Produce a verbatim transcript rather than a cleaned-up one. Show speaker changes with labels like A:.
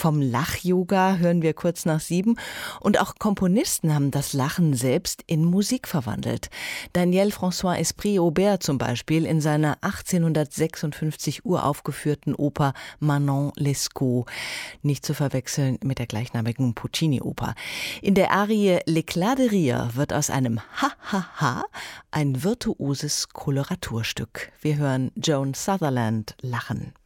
A: Vom Lach-Yoga hören wir kurz nach sieben. Und auch Komponisten haben das Lachen selbst in Musik verwandelt. Daniel François Esprit-Auber zum Beispiel in seiner achtzehnhundertsechsundfünfzig uraufgeführten Oper Manon Lescaut. Nicht zu verwechseln mit der gleichnamigen Puccini-Oper. In der Arie L'Éclat de Rire wird aus einem Ha-Ha-Ha ein virtuoses Koloraturstück. Wir hören Joan Sutherland lachen.